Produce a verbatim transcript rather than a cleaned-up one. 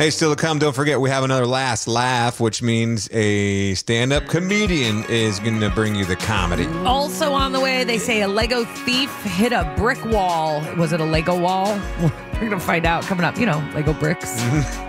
Hey, still to come, don't forget we have another last laugh, which means a stand-up comedian is going to bring you the comedy. Also on the way, they say a Lego thief hit a brick wall. Was it a Lego wall? We're going to find out coming up. You know, Lego bricks.